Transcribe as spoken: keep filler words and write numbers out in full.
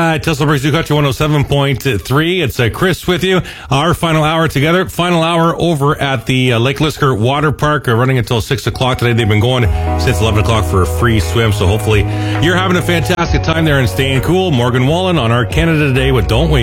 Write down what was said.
uh, Tesla Brings You Country one oh seven point three. It's uh, Chris with you. Our final hour together. Final hour over at the uh, Lake Lisker Water Park, uh, running until six o'clock today. They've been going since eleven o'clock for a free swim, so hopefully you're having a fantastic time there and staying cool. Morgan Wallen on our Canada Day with Don't Wait.